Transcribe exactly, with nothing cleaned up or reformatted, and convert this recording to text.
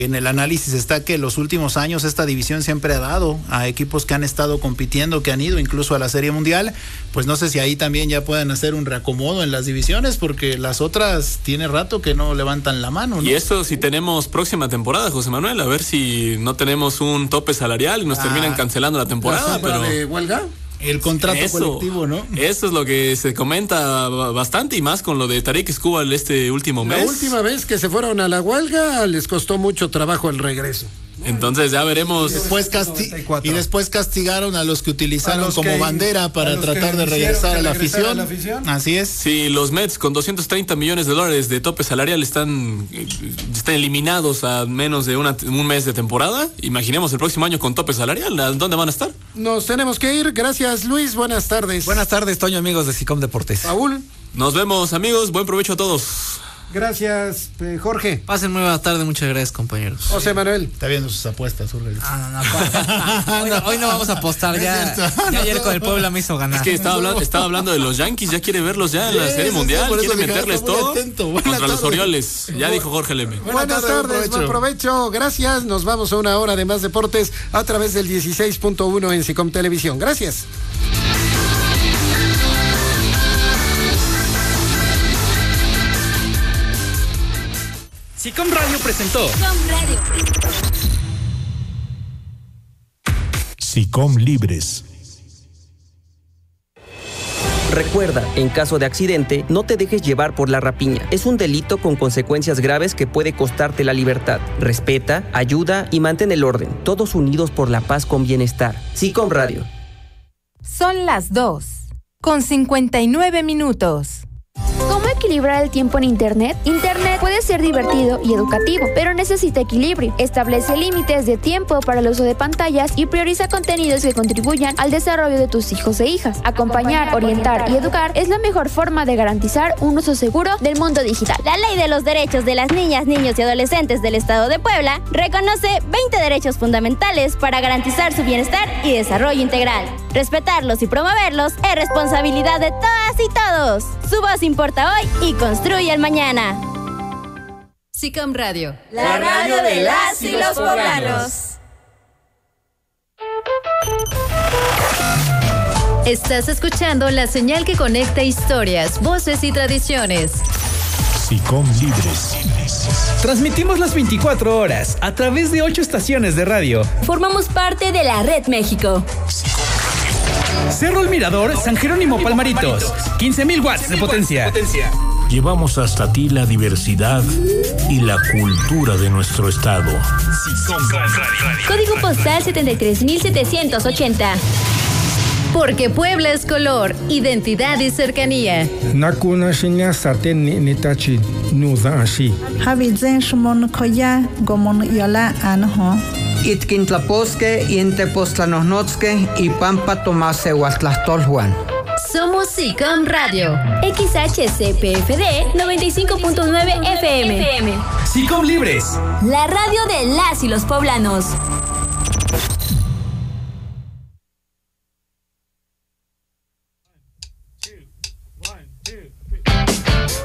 En el análisis está que los últimos años esta división siempre ha dado a equipos que han estado compitiendo, que han ido incluso a la Serie Mundial. Pues no sé si ahí también ya pueden hacer un reacomodo en las divisiones, porque las otras tiene rato que no levantan la mano, ¿no? Y esto si tenemos próxima temporada, José Manuel, a ver si no tenemos un tope salarial y nos ah, terminan cancelando la temporada. ¿La pero de huelga? El contrato eso, colectivo, ¿no? Eso es lo que se comenta bastante, y más con lo de Tarik Skubal este último mes. La última vez que se fueron a la huelga les costó mucho trabajo el regreso. Entonces ya veremos. Y después, casti- y después castigaron a los que utilizaron los como que, bandera para tratar de regresar a la, afición. a la afición. Así es. Sí, los Mets con doscientos treinta millones de dólares de tope salarial están, están eliminados a menos de una, un mes de temporada. Imaginemos el próximo año con tope salarial. ¿Dónde van a estar? Nos tenemos que ir. Gracias, Luis. Buenas tardes. Buenas tardes, Toño, amigos de SICOM Deportes. Paul. Nos vemos, amigos. Buen provecho a todos. Gracias, eh, Jorge. Pasen muy buena tarde, muchas gracias, compañeros. José Manuel. Está viendo sus apuestas, Jorge. Ah, no, no, hoy, no, hoy no vamos a apostar, ya, ya ayer con el Puebla me hizo ganar. Es que estaba hablando, estaba hablando de los Yankees, ya quiere verlos ya en la Serie Mundial, quiere meterles todo contra los Orioles. Ya dijo Jorge Leme. Buenas tardes, buen provecho, gracias. Nos vamos a una hora de más deportes a través del dieciséis punto uno en SICOM Televisión. Gracias. SICOM Radio presentó SICOM Libres. Recuerda, en caso de accidente, no te dejes llevar por la rapiña. Es un delito con consecuencias graves que puede costarte la libertad. Respeta, ayuda y mantén el orden. Todos unidos por la paz con bienestar. SICOM Radio. Son las dos, con cincuenta y nueve minutos. ¿Cómo equilibrar el tiempo en Internet? Internet puede ser divertido y educativo, pero necesita equilibrio. Establece límites de tiempo para el uso de pantallas y prioriza contenidos que contribuyan al desarrollo de tus hijos e hijas. Acompañar, orientar y educar es la mejor forma de garantizar un uso seguro del mundo digital. La Ley de los Derechos de las Niñas, Niños y Adolescentes del Estado de Puebla reconoce veinte derechos fundamentales para garantizar su bienestar y desarrollo integral. Respetarlos y promoverlos es responsabilidad de todas y todos. Su voz importa hoy y construye el mañana. SICOM Radio, la radio de las y los poblanos. Estás escuchando la señal que conecta historias, voces y tradiciones. SICOM Libres. Transmitimos las veinticuatro horas a través de ocho estaciones de radio. Formamos parte de la Red México. Cerro El Mirador, San Jerónimo Palmaritos, quince mil watts de potencia. Llevamos hasta ti la diversidad y la cultura de nuestro estado. Código postal setenta y tres mil setecientos ochenta. Porque Puebla es color, identidad y cercanía. Nakuna shinya saten nitachi nuza ashi. Habizen shmon koya gomon yola anho. Itkintlaposque y Entepoztlanohnotske y Pampa Tomase Huatlastolhuan. Somos SICOM Radio. X H C P F D noventa y cinco punto nueve F M. SICOM Libres. La radio de las y los poblanos.